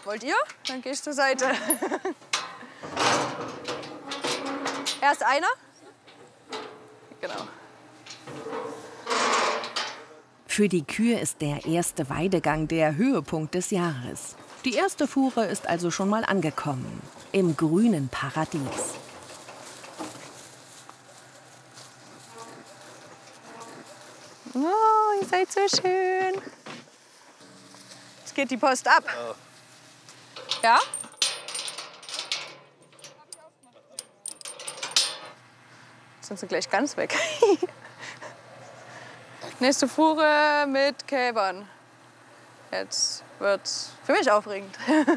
Wollt ihr? Dann geh ich zur Seite. Erst einer. Genau. Für die Kühe ist der erste Weidegang der Höhepunkt des Jahres. Die erste Fuhre ist also schon mal angekommen. Im grünen Paradies. Oh, ihr seid so schön. Jetzt geht die Post ab. Ja? Jetzt sind sie gleich ganz weg. Nächste Fuhre mit Kälbern. Jetzt wird's für mich aufregend.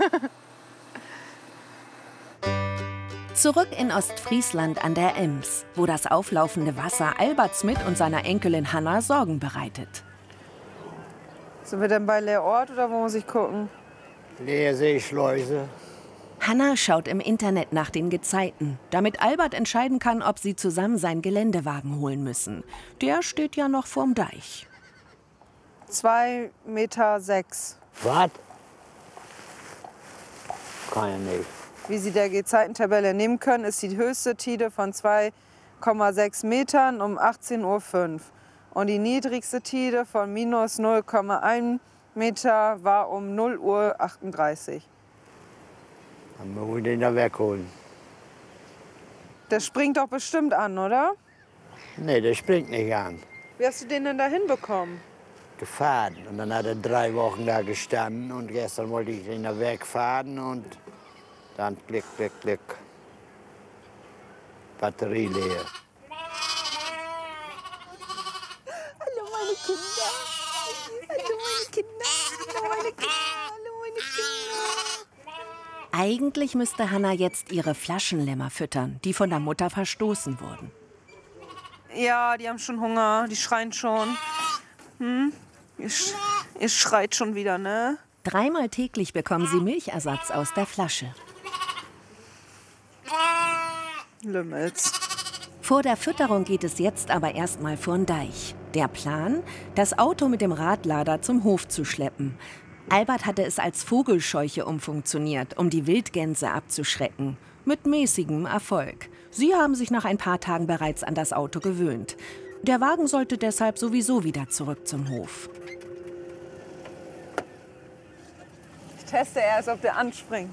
Zurück in Ostfriesland an der Ems, wo das auflaufende Wasser Albert Smith und seiner Enkelin Hanna Sorgen bereitet. Sind wir denn bei Leerort oder wo muss ich gucken? Leerseeschleuse. Hanna schaut im Internet nach den Gezeiten, damit Albert entscheiden kann, ob sie zusammen seinen Geländewagen holen müssen. Der steht ja noch vorm Deich. 2,6 Meter. Was? Kann ja nicht. Wie Sie der Gezeitentabelle nehmen können, ist die höchste Tide von 2,6 Metern um 18:05 Uhr. Und die niedrigste Tide von minus 0,1 Meter war um 0:38 Uhr. Dann müssen wir den da wegholen. Der springt doch bestimmt an, oder? Nee, der springt nicht an. Wie hast du den denn da hinbekommen? Gefahren. Und dann hat er 3 Wochen da gestanden. Und gestern wollte ich den da wegfahren. Und dann klick, klick, klick. Batterie leer. Hallo meine Kinder. Hallo meine Kinder. Hallo meine Kinder. Hallo meine Kinder. Eigentlich müsste Hanna jetzt ihre Flaschenlämmer füttern, die von der Mutter verstoßen wurden. Ja, die haben schon Hunger. Die schreien schon. Ihr schreit schon wieder, ne? 3-mal täglich bekommen sie Milchersatz aus der Flasche. Lümmels. Vor der Fütterung geht es jetzt aber erstmal vor den Deich. Der Plan, das Auto mit dem Radlader zum Hof zu schleppen. Albert hatte es als Vogelscheuche umfunktioniert, um die Wildgänse abzuschrecken. Mit mäßigem Erfolg. Sie haben sich nach ein paar Tagen bereits an das Auto gewöhnt. Der Wagen sollte deshalb sowieso wieder zurück zum Hof. Ich teste erst, ob der anspringt.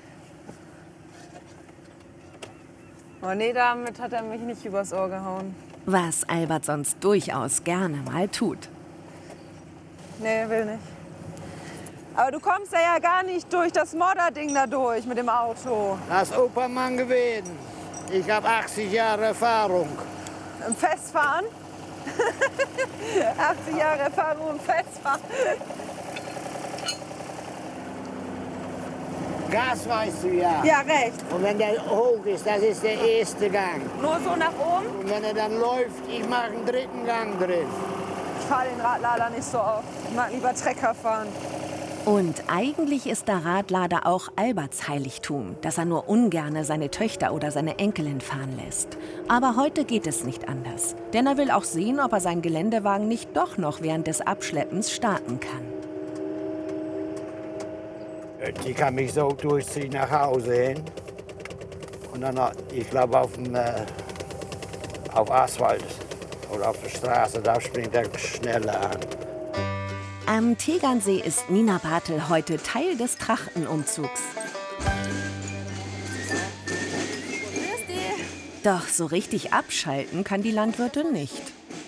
Oh nee, damit hat er mich nicht übers Ohr gehauen. Was Albert sonst durchaus gerne mal tut. Nee, will nicht. Aber du kommst ja gar nicht durch das Modderding da durch mit dem Auto. Das ist Opermann gewesen. Ich habe 80 Jahre Erfahrung. Im Festfahren? 80 Jahre Erfahrung im Festfahren. Gas weißt du ja. Ja, recht. Und wenn der hoch ist, das ist der erste Gang. Nur so nach oben? Und wenn er dann läuft, ich mache einen 3. Gang drin. Ich fahre den Radlader nicht so oft. Ich mag lieber Trecker fahren. Und eigentlich ist der Radlader auch Alberts Heiligtum, dass er nur ungerne seine Töchter oder seine Enkelin fahren lässt. Aber heute geht es nicht anders, denn er will auch sehen, ob er seinen Geländewagen nicht doch noch während des Abschleppens starten kann. Die kann mich so durchziehen nach Hause hin. Und dann, ich glaube, auf Asphalt oder auf der Straße, da springt er schneller an. Am Tegernsee ist Nina Bartel heute Teil des Trachtenumzugs. Doch so richtig abschalten kann die Landwirtin nicht.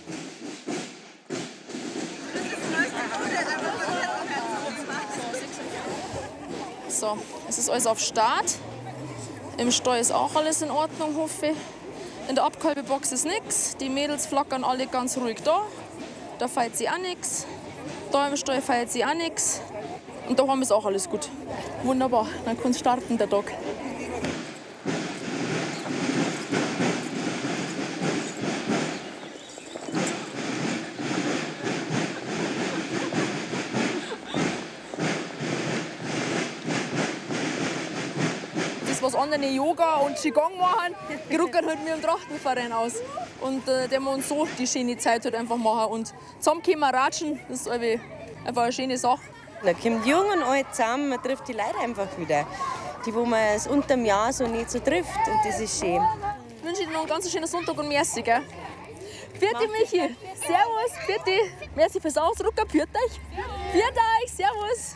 So, es ist alles auf Start. Im Stall ist auch alles in Ordnung, hoffe ich. In der Abkalbebox ist nichts. Die Mädels flackern alle ganz ruhig da. Da feiert sie auch nichts. Da im Stall feiert sie auch nichts. Und da haben ist auch alles gut. Wunderbar, dann kann es starten, der Tag. Das, was andere Yoga und Qigong machen, rücken halt wir im Trachtenverein aus. Und der wir uns so die schöne Zeit halt einfach machen. Und zusammen können wir ratschen, das ist einfach eine schöne Sache. Da kommt jung und alt zusammen, man trifft die Leute einfach wieder. Die, wo man es unterm Jahr so nicht so trifft, und das ist schön. Ich wünsche Ihnen noch einen ganz schönen Sonntag und merci, gell? Vierte Michi, servus, vierte, merci fürs Ausrücken, viert euch, servus.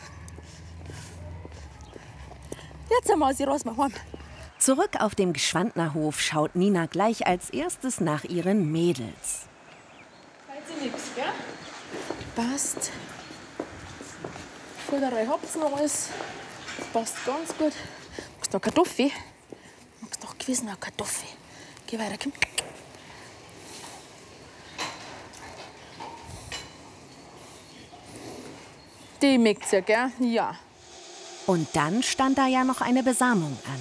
Jetzt sind wir aus Rosmar heim. Zurück auf dem Gschwandner Hof schaut Nina gleich als erstes nach ihren Mädels. Seid ihr nix, gell? Passt. Fullerei habt's noch alles. Das passt ganz gut. Magst du noch Kartoffel? Magst du noch gewissen eine Kartoffel? Geh weiter, komm. Die mögt's ja, gell? Ja. Und dann stand da ja noch eine Besamung an.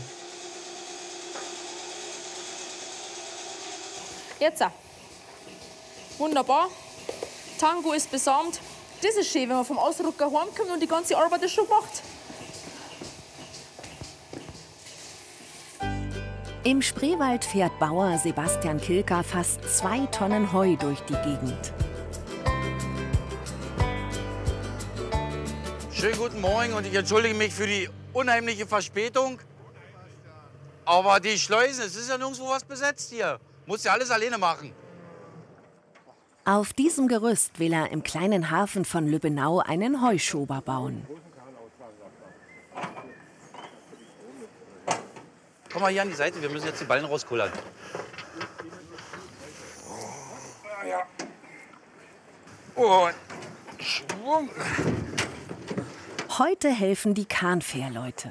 Jetzt. Wunderbar. Tango ist besamt. Das ist schön, wenn man vom Ausrücken heimkommt und die ganze Arbeit ist schon gemacht. Im Spreewald fährt Bauer Sebastian Kilker fast 2 Tonnen Heu durch die Gegend. Schönen guten Morgen und ich entschuldige mich für die unheimliche Verspätung. Aber die Schleusen, es ist ja nirgendwo was besetzt hier. Muss ja alles alleine machen. Auf diesem Gerüst will er im kleinen Hafen von Lübbenau einen Heuschober bauen. Komm mal hier an die Seite, wir müssen jetzt die Ballen rauskullern. Und Schwung. Heute helfen die Kahnfährleute.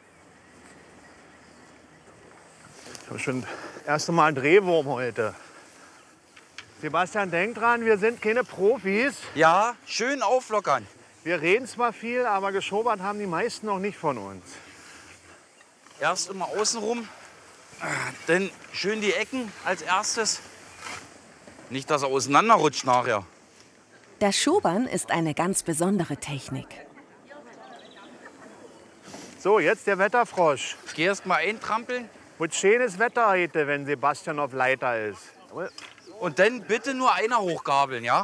Ich habe schon das erste Mal einen Drehwurm heute. Sebastian, denk dran, wir sind keine Profis. Ja, schön auflockern. Wir reden zwar viel, aber geschobert haben die meisten noch nicht von uns. Erst immer außen rum, dann schön die Ecken als erstes. Nicht, dass er auseinanderrutscht nachher. Das Schobern ist eine ganz besondere Technik. So, jetzt der Wetterfrosch. Ich gehe erst mal eintrampeln. Wird schönes Wetter heute, wenn Sebastian auf Leiter ist. Und dann bitte nur einer hochgabeln, ja?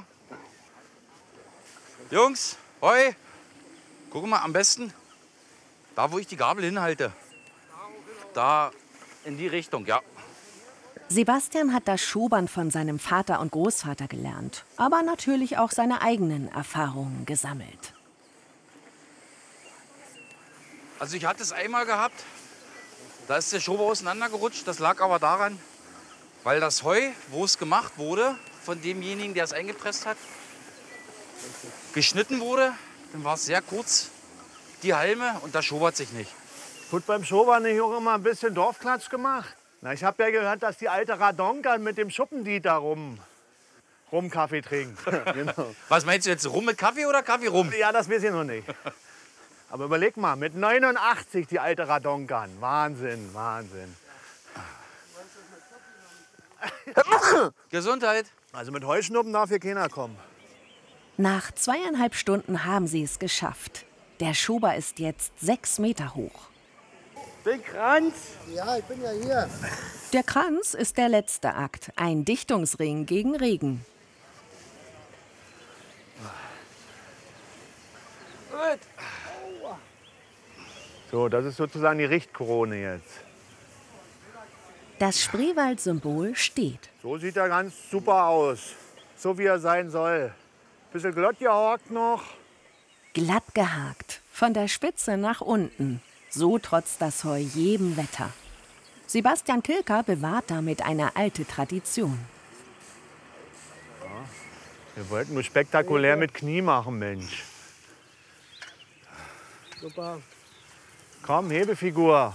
Jungs, Heu, guck mal, am besten da, wo ich die Gabel hinhalte. Da in die Richtung, ja. Sebastian hat das Schobern von seinem Vater und Großvater gelernt, aber natürlich auch seine eigenen Erfahrungen gesammelt. Also ich hatte es einmal gehabt, da ist der Schober auseinandergerutscht. Das lag aber daran, weil das Heu, wo es gemacht wurde, von demjenigen, der es eingepresst hat, geschnitten wurde. Dann war es sehr kurz, die Halme, und das schobert sich nicht. Wird beim Schobern nicht auch immer ein bisschen Dorfklatsch gemacht? Na, ich habe ja gehört, dass die alte Radonka mit dem Schuppendieter rum Kaffee trinkt. Genau. Was meinst du jetzt, Rum mit Kaffee oder Kaffee rum? Ja, das weiß ich noch nicht. Aber überleg mal, mit 89 die alte Radonkan. Wahnsinn, Wahnsinn. Gesundheit. Also mit Heuschnuppen darf hier keiner kommen. Nach 2,5 Stunden haben sie es geschafft. Der Schober ist jetzt 6 Meter hoch. Den Kranz? Ja, ich bin ja hier. Der Kranz ist der letzte Akt, ein Dichtungsring gegen Regen. Gut. So, das ist sozusagen die Richtkrone jetzt. Das Spreewald-Symbol steht. So sieht er ganz super aus. So wie er sein soll. Bisschen glatt gehakt noch. Glatt gehakt, von der Spitze nach unten. So trotzt das Heu jedem Wetter. Sebastian Kilker bewahrt damit eine alte Tradition. Ja, wir wollten nur spektakulär mit Knie machen, Mensch. Super. Komm, Hebefigur.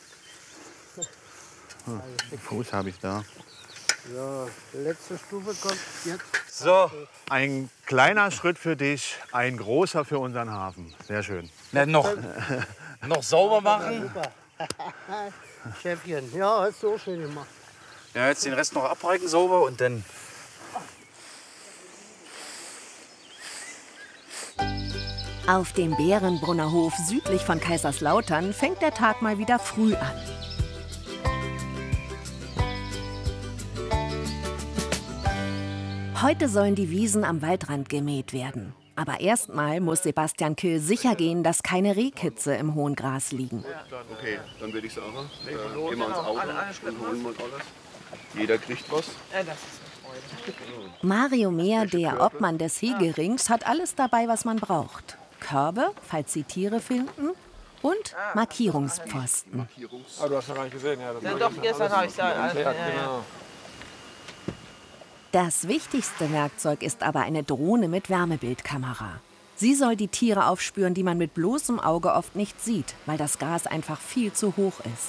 Den Fuß habe ich da. So, die letzte Stufe kommt jetzt. So. Ein kleiner Schritt für dich, ein großer für unseren Hafen. Sehr schön. Na, noch sauber machen. Super. Chefchen, ja, hast du auch schön gemacht. Ja, jetzt den Rest noch abreiken sauber und dann. Auf dem Bärenbrunner Hof südlich von Kaiserslautern fängt der Tag mal wieder früh an. Heute sollen die Wiesen am Waldrand gemäht werden. Aber erstmal muss Sebastian Kill sicher gehen, dass keine Rehkitze im hohen Gras liegen. Okay, dann würde ich sagen, gehen wir ins Auto und holen mal alles. Jeder kriegt was. Mario Mehr, der Obmann des Hegerings, hat alles dabei, was man braucht. Körbe, falls sie Tiere finden, und Markierungspfosten. Ah, du hast noch gar nicht gesehen. Ja, doch, gestern habe ich es ja. Genau. Das wichtigste Werkzeug ist aber eine Drohne mit Wärmebildkamera. Sie soll die Tiere aufspüren, die man mit bloßem Auge oft nicht sieht, weil das Gras einfach viel zu hoch ist.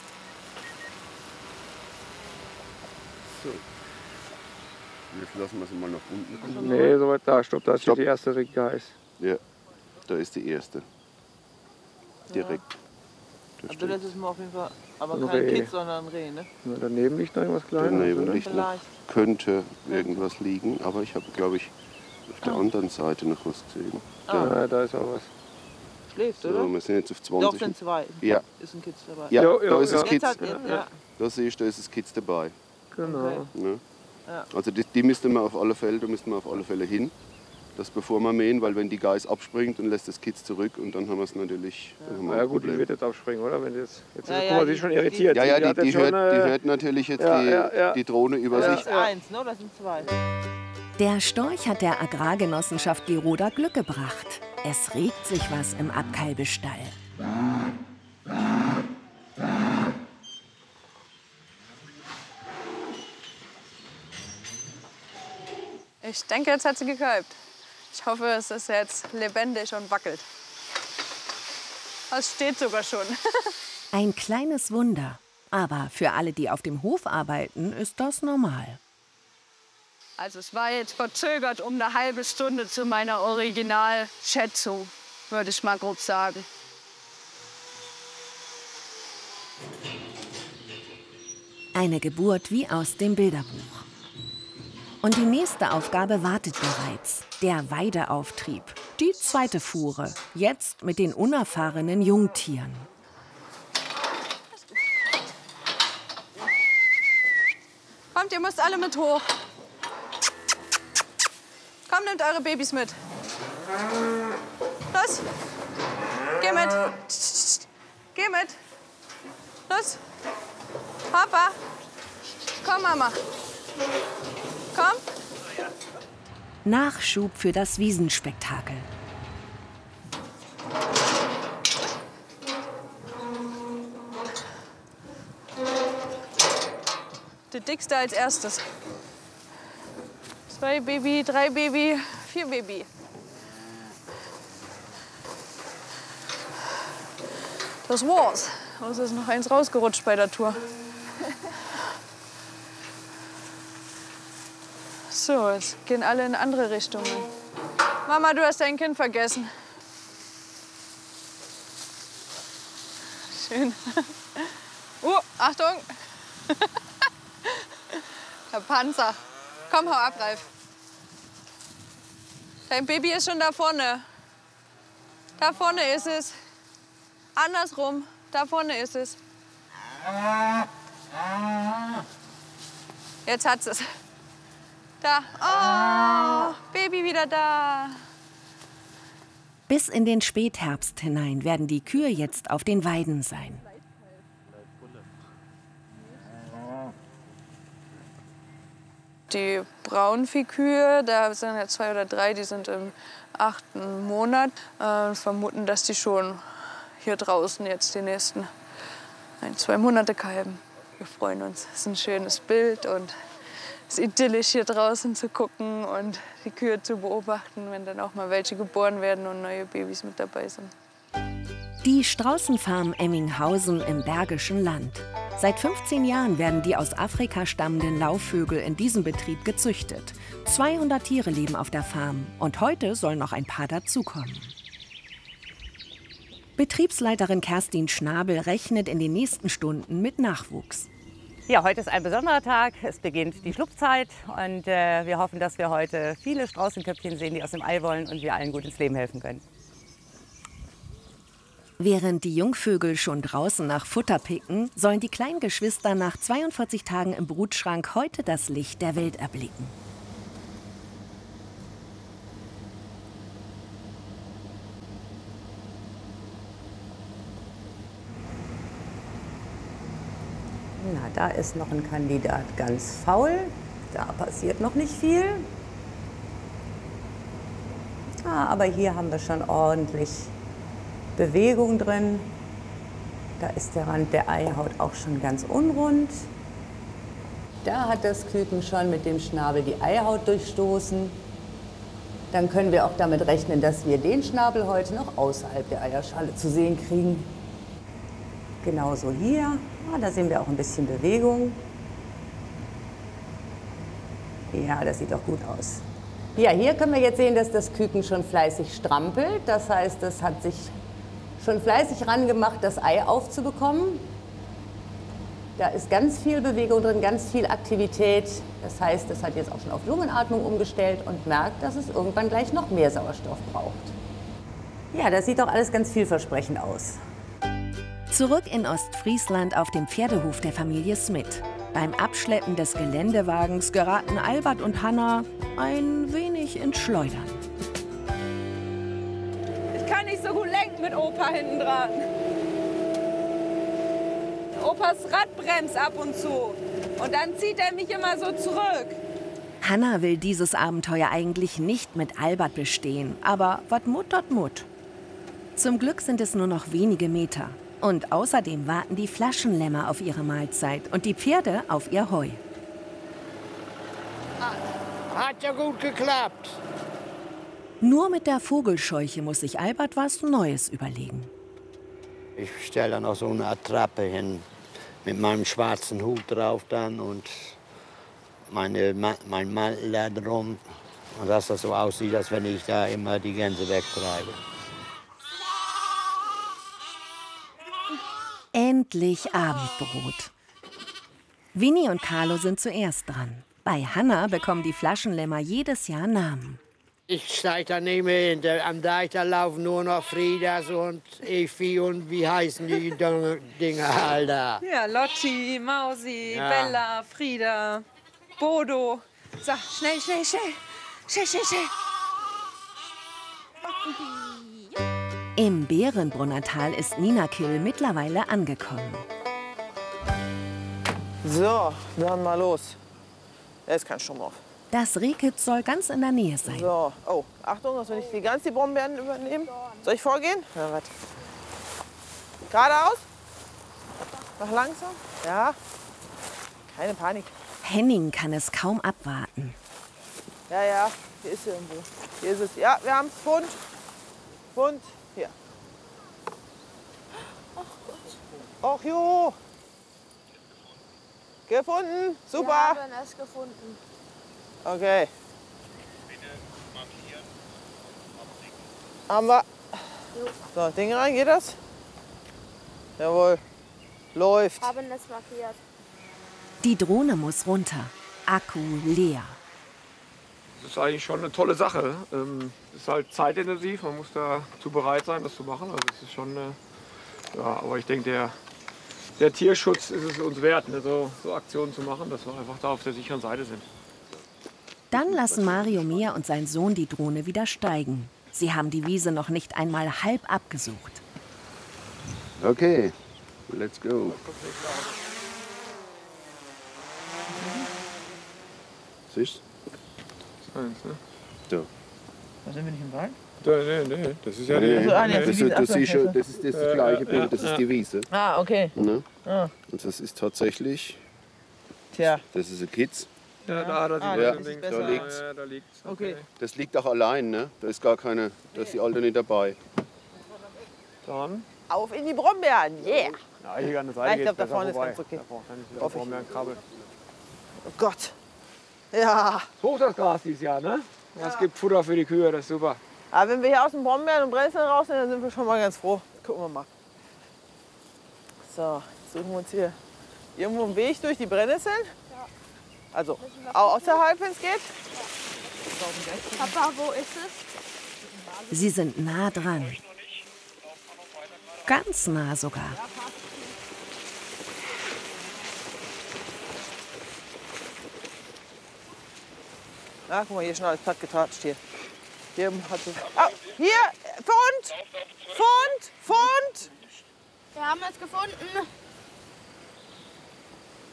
So. Jetzt lassen wir sie mal nach unten kommen. Nee, soweit da. Stopp, da ist die erste Regengeist. Ja, da ist die erste. Direkt. Also das ist mal auf jeden Fall, aber Ein kein Reh. Kitz, sondern ein Reh, ne? Na, daneben liegt noch irgendwas Kleines. Daneben oder? liegt noch, könnte irgendwas liegen, aber ich habe, glaube ich, auf der anderen Seite noch was gesehen. Ja, da ist auch was. Schläft, oder? So, wir sind jetzt auf 20. Doch, sind zwei. Ja. Ist ein Kitz dabei. Ja, Jo, da ist das Jetzt Kitz. hat, ja. Da sehe ich, da ist das Kitz dabei. Genau. Ne? Ja. Also die müsste man auf alle Fälle hin, das bevor wir mähen, weil wenn die Geiß abspringt, dann lässt das Kitz zurück und dann haben wir es natürlich. Na ja, gut, die wird jetzt abspringen, oder? Wenn jetzt Ja, guck ja, mal, sie ist schon irritiert. Ja, hat die jetzt schon, hört natürlich jetzt die Drohne über Das sich. ist eins, ne? Das sind zwei. Der Storch hat der Agrargenossenschaft Geroda Glück gebracht. Es regt sich was im Abkalbestall. Ich denke, jetzt hat sie gekalbt. Ich hoffe, es ist jetzt lebendig und wackelt. Es steht sogar schon. Ein kleines Wunder. Aber für alle, die auf dem Hof arbeiten, ist das normal. Also es war jetzt verzögert um eine halbe Stunde zu meiner Originalschätzung, würde ich mal grob sagen. Eine Geburt wie aus dem Bilderbuch. Und die nächste Aufgabe wartet bereits. Der Weideauftrieb. Die zweite Fuhre. Jetzt mit den unerfahrenen Jungtieren. Kommt, ihr müsst alle mit hoch. Kommt, nehmt eure Babys mit. Los. Geh mit. Geh mit. Los. Papa. Komm, Mama. Komm. Nachschub für das Wiesenspektakel. Die dickste als erstes. 2 Baby, 3 Baby, 4 Baby. Das war's. Außer ist noch eins rausgerutscht bei der Tour. So, jetzt gehen alle in andere Richtungen. Mama, du hast dein Kind vergessen. Schön. Achtung! Der Panzer. Komm, hau ab, Ralf. Dein Baby ist schon da vorne. Da vorne ist es. Andersrum. Da vorne ist es. Jetzt hat es. Da. Oh, Baby wieder da. Bis in den Spätherbst hinein werden die Kühe jetzt auf den Weiden sein. Die Braunviehkühe, da sind ja 2 oder 3, die sind im 8. Monat. Vermuten, dass die schon hier draußen jetzt die nächsten 2 Monate kalben. Wir freuen uns. Es ist ein schönes Bild und es ist idyllisch, hier draußen zu gucken und die Kühe zu beobachten, wenn dann auch mal welche geboren werden und neue Babys mit dabei sind. Die Straußenfarm Emminghausen im Bergischen Land. Seit 15 Jahren werden die aus Afrika stammenden Laufvögel in diesem Betrieb gezüchtet. 200 Tiere leben auf der Farm und heute sollen noch ein paar dazukommen. Betriebsleiterin Kerstin Schnabel rechnet in den nächsten Stunden mit Nachwuchs. Ja, heute ist ein besonderer Tag. Es beginnt die Schlupfzeit und wir hoffen, dass wir heute viele Straußenköpfchen sehen, die aus dem Ei wollen und wir allen gut ins Leben helfen können. Während die Jungvögel schon draußen nach Futter picken, sollen die kleinen Geschwister nach 42 Tagen im Brutschrank heute das Licht der Welt erblicken. Na, da ist noch ein Kandidat ganz faul. Da passiert noch nicht viel. Aber hier haben wir schon ordentlich Bewegung drin. Da ist der Rand der Eihaut auch schon ganz unrund. Da hat das Küken schon mit dem Schnabel die Eihaut durchstoßen. Dann können wir auch damit rechnen, dass wir den Schnabel heute noch außerhalb der Eierschale zu sehen kriegen. Genauso hier. Da sehen wir auch ein bisschen Bewegung. Ja, das sieht doch gut aus. Ja, hier können wir jetzt sehen, dass das Küken schon fleißig strampelt. Das heißt, es hat sich schon fleißig rangemacht, das Ei aufzubekommen. Da ist ganz viel Bewegung drin, ganz viel Aktivität. Das heißt, es hat jetzt auch schon auf Lungenatmung umgestellt und merkt, dass es irgendwann gleich noch mehr Sauerstoff braucht. Ja, das sieht doch alles ganz vielversprechend aus. Zurück in Ostfriesland auf dem Pferdehof der Familie Smith. Beim Abschleppen des Geländewagens geraten Albert und Hanna ein wenig ins Schleudern. Ich kann nicht so gut lenken mit Opa hinten dran. Opas Rad bremst ab und zu. Und dann zieht er mich immer so zurück. Hanna will dieses Abenteuer eigentlich nicht mit Albert bestehen. Aber wat Mut, dort Mut. Zum Glück sind es nur noch wenige Meter. Und außerdem warten die Flaschenlämmer auf ihre Mahlzeit und die Pferde auf ihr Heu. Hat ja gut geklappt. Nur mit der Vogelscheuche muss sich Albert was Neues überlegen. Ich stelle dann auch so eine Attrappe hin, mit meinem schwarzen Hut drauf dann und mein Mantel da drum. Und dass das so aussieht, als wenn ich da immer die Gänse wegtreibe. Endlich Abendbrot. Winnie und Carlo sind zuerst dran. Bei Hanna bekommen die Flaschenlämmer jedes Jahr Namen. Ich steige da nicht mehr hin. Am Deich da laufen nur noch Friedas und Efi und wie heißen die Dinger, Alter? Ja, Lotti, Mausi, Ja. Bella, Frieda, Bodo. Sag, schnell, schnell, schnell. Schnell, schnell, schnell. Im Bärenbrunner Tal ist Nina Kill mittlerweile angekommen. So, dann mal los. Da ist kein Strom drauf. Das Rehkitz soll ganz in der Nähe sein. So, oh, Achtung, dass wir nicht die Brombeeren übernehmen. Soll ich vorgehen? Ja, warte. Geradeaus. Noch langsam. Ja. Keine Panik. Henning kann es kaum abwarten. Ja, ja, hier ist sie irgendwo. Hier ist es. Ja, wir haben es. Pfund. Pfund. Hier. Ach jo. Gefunden. Super. Wir haben es gefunden. Okay. Haben wir. So, Ding rein, geht das? Jawohl. Läuft. Haben es markiert. Die Drohne muss runter. Akku leer. Das ist eigentlich schon eine tolle Sache. Es ist halt zeitintensiv, man muss dazu bereit sein, das zu machen. Also es ist schon, ja, aber ich denke, der Tierschutz ist es uns wert, ne, so Aktionen zu machen, dass wir einfach da auf der sicheren Seite sind. Dann lassen Mario Mehr und sein Sohn die Drohne wieder steigen. Sie haben die Wiese noch nicht einmal halb abgesucht. Okay, let's go. Siehst du? Ne? So. Da sind wir nicht im Wald? Nee, das ist ja Nee, die... das ist das gleiche Bild, das ist die Wiese. Ah, okay. Ne? Ah. Und das ist tatsächlich, Tja. das ist ein Kitz. Ja, da liegt's. Ja, da liegt's. Okay. Das liegt auch allein, ne? Da ist gar keine, da ist die Alte nicht dabei. Dann? Auf in die Brombeeren, yeah! Ja, hier an der Seite Ich glaube, da geht's vorne ist besser ganz okay. Da braucht er nicht wieder Brombeeren krabbeln. Oh Gott. Ja. Hoch das Gras dieses Jahr, ne? Es gibt Futter für die Kühe, das ist super. Aber wenn wir hier aus den Brombeeren und Brennnesseln raus sind, dann sind wir schon mal ganz froh. Gucken wir mal. So, jetzt suchen wir uns hier irgendwo einen Weg durch die Brennnesseln. Ja. Also außerhalb, wenn es geht. Papa, wo ist es? Sie sind nah dran. Ganz nah sogar. Na, guck mal, hier ist schon alles platt getatscht hier. Hier hat es. Oh, hier! Pfund! Pfund! Pfund! Wir haben es gefunden.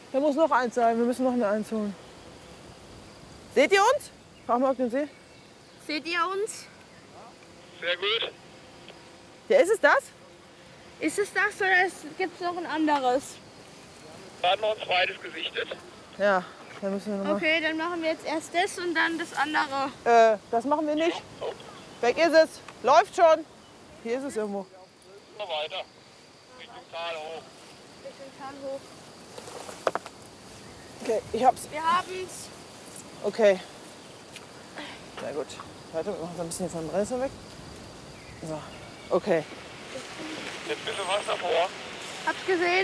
Da muss noch eins sein. Wir müssen noch eine Eins holen. Seht ihr uns? Frag mal, ob den seht. Seht ihr uns? Sehr gut. Ja, ist es das? Ist es das oder gibt es noch ein anderes? Da hat noch ein zweites gesichtet. Ja, dann müssen wir nochmal. Okay, dann machen wir jetzt erst das und dann das andere. Das machen wir nicht. Weg ist es. Läuft schon. Hier ist es irgendwo. Noch weiter. Richtung Tal hoch. Richtung Tal hoch. Okay, ich hab's. Wir haben's. Okay. Na gut. Warte, wir machen so ein bisschen von Bremse weg. So, okay. Jetzt bitte Wasser vor. Habt gesehen?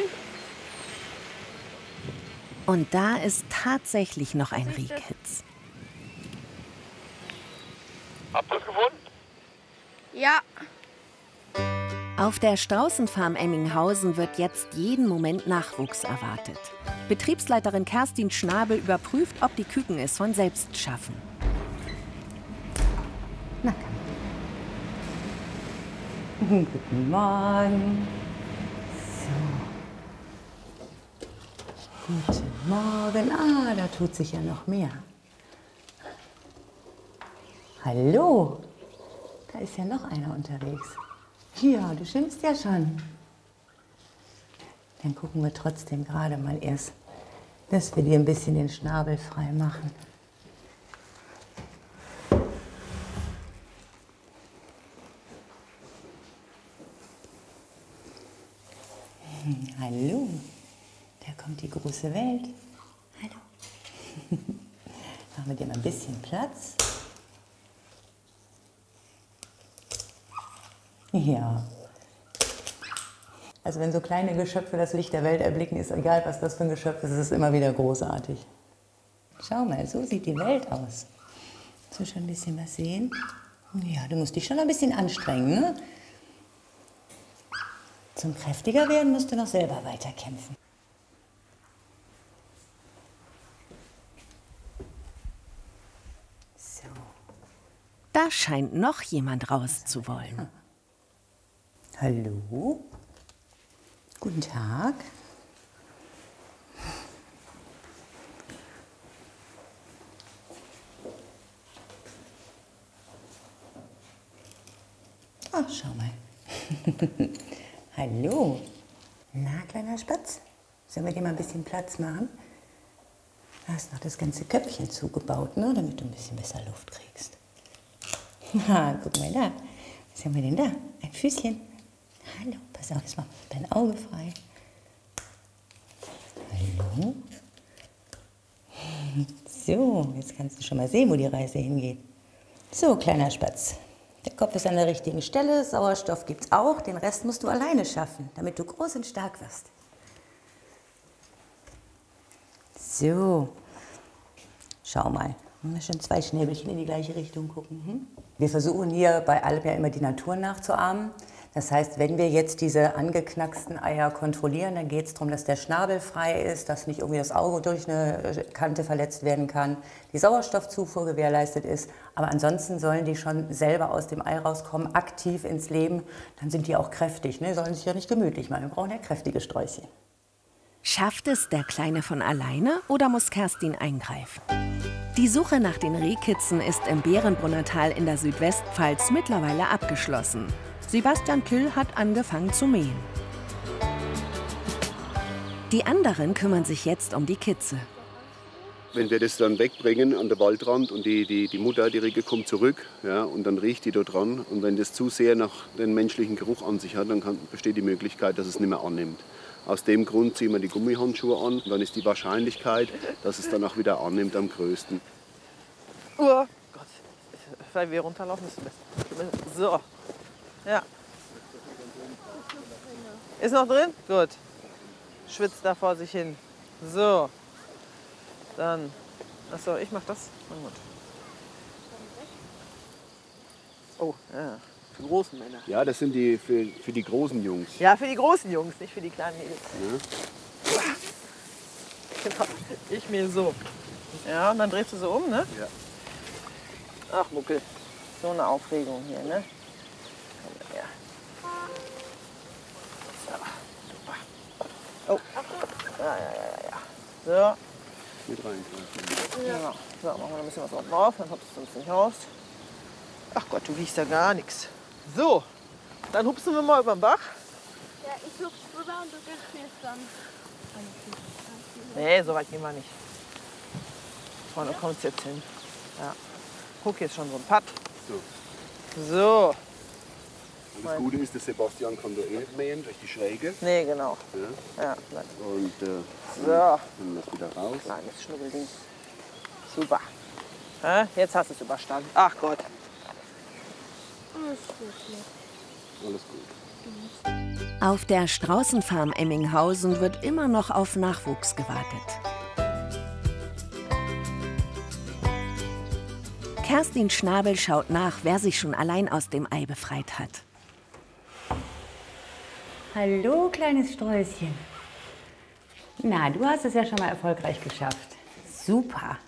Und da ist tatsächlich noch ein Rehkitz. Habt ihr es gefunden? Ja. Auf der Straußenfarm Emminghausen wird jetzt jeden Moment Nachwuchs erwartet. Betriebsleiterin Kerstin Schnabel überprüft, ob die Küken es von selbst schaffen. Na komm. Guten Morgen. So. Guten Morgen. Ah, da tut sich ja noch mehr. Hallo. Da ist ja noch einer unterwegs. Ja, du schimpfst ja schon. Dann gucken wir trotzdem gerade mal erst, dass wir dir ein bisschen den Schnabel frei machen. Hallo, da kommt die große Welt. Hallo. Machen wir dir mal ein bisschen Platz. Ja. Also wenn so kleine Geschöpfe das Licht der Welt erblicken, ist egal, was das für ein Geschöpf ist, es ist immer wieder großartig. Schau mal, so sieht die Welt aus. Willst du schon ein bisschen was sehen? Ja, du musst dich schon ein bisschen anstrengen, ne? Zum kräftiger werden musst du noch selber weiterkämpfen. So. Da scheint noch jemand raus zu wollen. Hallo? Guten Tag. Ach, schau mal. Hallo. Na, kleiner Spatz, sollen wir dir mal ein bisschen Platz machen? Da hast noch das ganze Köpfchen zugebaut, ne, damit du ein bisschen besser Luft kriegst. Ha, guck mal da. Was haben wir denn da? Ein Füßchen. Hallo, pass auf, jetzt mach dein Auge frei. Hallo. So, jetzt kannst du schon mal sehen, wo die Reise hingeht. So, kleiner Spatz. Der Kopf ist an der richtigen Stelle, Sauerstoff gibt's auch. Den Rest musst du alleine schaffen, damit du groß und stark wirst. So, schau mal. Schon zwei Schnäbelchen in die gleiche Richtung gucken. Wir versuchen hier bei Alp ja immer die Natur nachzuahmen. Das heißt, wenn wir jetzt diese angeknacksten Eier kontrollieren, dann geht es darum, dass der Schnabel frei ist, dass nicht irgendwie das Auge durch eine Kante verletzt werden kann, die Sauerstoffzufuhr gewährleistet ist. Aber ansonsten sollen die schon selber aus dem Ei rauskommen, aktiv ins Leben. Dann sind die auch kräftig, ne? Sollen sich ja nicht gemütlich machen. Wir brauchen ja kräftige Sträußchen. Schafft es der Kleine von alleine oder muss Kerstin eingreifen? Die Suche nach den Rehkitzen ist im Bärenbrunner Tal in der Südwestpfalz mittlerweile abgeschlossen. Sebastian Küll hat angefangen zu mähen. Die anderen kümmern sich jetzt um die Kitze. Wenn wir das dann wegbringen an den Waldrand und die Mutter, die Ricke, kommt zurück, ja, und dann riecht die dort dran. Und wenn das zu sehr nach dem menschlichen Geruch an sich hat, dann besteht die Möglichkeit, dass es nicht mehr annimmt. Aus dem Grund ziehen wir die Gummihandschuhe an. Dann ist die Wahrscheinlichkeit, dass es dann auch wieder annimmt, am größten. Oh Gott, weil wir runterlaufen, ist besser. So, ja. Ist noch drin? Gut. Schwitzt da vor sich hin. So. Dann. Achso, ich mach das. Na gut. Oh, ja. Für die großen Männer. Ja, das sind die für die großen Jungs. Ja, für die großen Jungs, nicht für die kleinen Mädels. Ja. Genau. Ich mir so. Ja, und dann drehst du so um, ne? Ja. Ach, Muckel. So eine Aufregung hier, ne? Komm mal her. So, super. Oh. Ja. So. Mit rein. Ja. So, machen wir noch ein bisschen was oben drauf, dann hupst du uns nicht raus. Ach Gott, du riechst ja gar nichts. So, dann hupsen wir mal über den Bach. Ja, ich hüpf rüber und du gehst mir dann. Nee, so weit gehen wir nicht. Vorne kommt es jetzt hin. Ja. Guck, jetzt schon so ein Patt. So. Und das Gute ist, der Sebastian kann da eh nicht mähen durch die Schräge. Nee, genau. Ja. Und so. Dann das wieder raus. Kleines Schnubbelding. Super. Ja, jetzt hast du es überstanden. Ach Gott. Alles gut. Auf der Straußenfarm Emminghausen wird immer noch auf Nachwuchs gewartet. Kerstin Schnabel schaut nach, wer sich schon allein aus dem Ei befreit hat. Hallo, kleines Sträußchen. Na, du hast es ja schon mal erfolgreich geschafft. Super.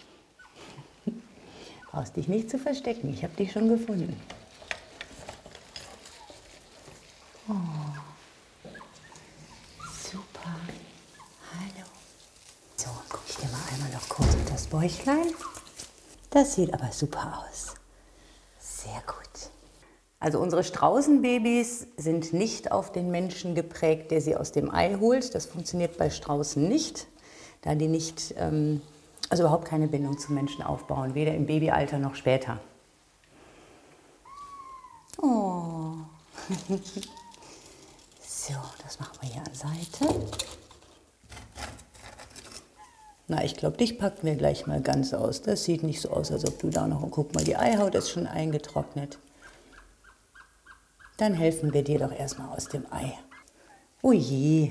Brauchst dich nicht zu verstecken, ich habe dich schon gefunden. Oh. Super. Hallo. So, guck ich dir mal einmal noch kurz unter das Bäuchlein. Das sieht aber super aus. Sehr gut. Also unsere Straußenbabys sind nicht auf den Menschen geprägt, der sie aus dem Ei holt. Das funktioniert bei Straußen nicht, da die nicht, also überhaupt keine Bindung zum Menschen aufbauen, weder im Babyalter noch später. Oh. So, das machen wir hier an Seite. Na, ich glaube, dich packen wir gleich mal ganz aus. Das sieht nicht so aus, als ob du da noch... Und guck mal, die Eihaut ist schon eingetrocknet. Dann helfen wir dir doch erstmal aus dem Ei. Oh je.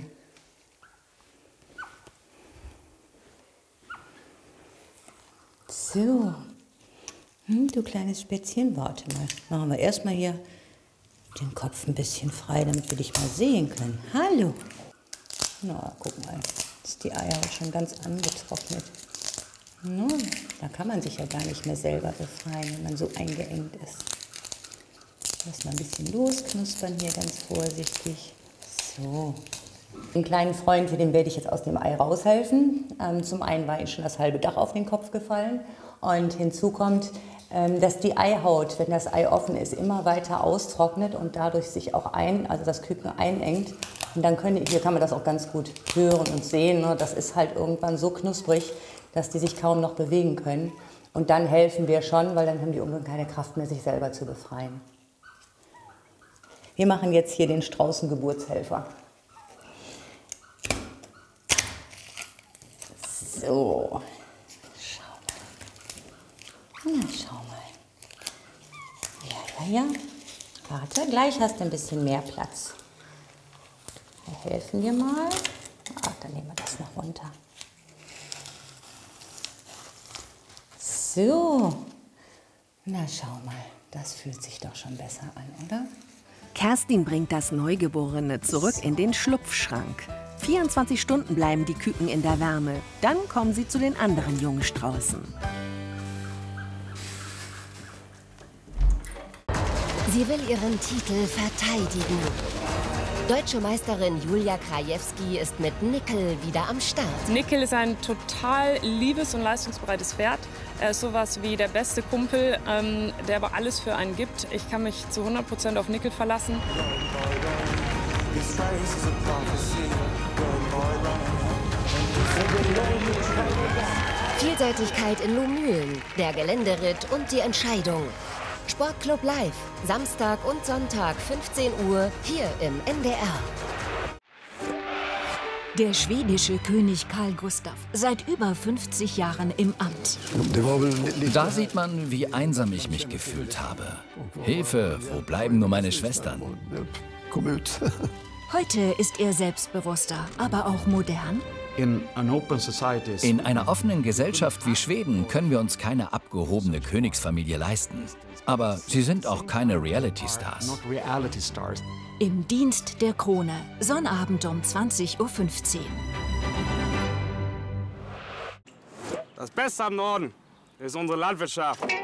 So. Du kleines Spätzchen, warte mal. Machen wir erstmal hier den Kopf ein bisschen frei, damit wir dich mal sehen können. Hallo. Na, guck mal. Ist die Eihaut schon ganz angetrocknet. No, da kann man sich ja gar nicht mehr selber befreien, wenn man so eingeengt ist. Lass mal ein bisschen losknuspern hier ganz vorsichtig. So. Den kleinen Freund hier, dem werde ich jetzt aus dem Ei raushelfen. Zum einen war ihm schon das halbe Dach auf den Kopf gefallen. Und hinzu kommt, dass die Eihaut, wenn das Ei offen ist, immer weiter austrocknet und dadurch sich auch also das Küken einengt. Und dann hier kann man das auch ganz gut hören und sehen. Ne? Das ist halt irgendwann so knusprig, dass die sich kaum noch bewegen können. Und dann helfen wir schon, weil dann haben die irgendwann keine Kraft mehr, sich selber zu befreien. Wir machen jetzt hier den Straußengeburtshelfer. So, schau mal. Na, schau mal. Ja. Warte, gleich hast du ein bisschen mehr Platz. Wir helfen dir mal. Ach, dann nehmen wir das noch runter. So. Na, schau mal. Das fühlt sich doch schon besser an, oder? Kerstin bringt das Neugeborene zurück in den Schlupfschrank. 24 Stunden bleiben die Küken in der Wärme. Dann kommen sie zu den anderen jungen Straußen. Sie will ihren Titel verteidigen. Deutsche Meisterin Julia Krajewski ist mit Nickel wieder am Start. Nickel ist ein total liebes und leistungsbereites Pferd. Er ist sowas wie der beste Kumpel, der aber alles für einen gibt. Ich kann mich zu 100% auf Nickel verlassen. Vielseitigkeit in Lohmühlen, der Geländeritt und die Entscheidung. Sportclub Live, Samstag und Sonntag 15 Uhr hier im NDR. Der schwedische König Carl Gustaf, seit über 50 Jahren im Amt. Da sieht man, wie einsam ich mich gefühlt habe. Hilfe, wo bleiben nur meine Schwestern? Heute ist er selbstbewusster, aber auch modern. In einer offenen Gesellschaft wie Schweden können wir uns keine abgehobene Königsfamilie leisten. Aber sie sind auch keine Reality-Stars. Im Dienst der Krone, Sonnabend um 20:15 Uhr. Das Beste am Norden ist unsere Landwirtschaft.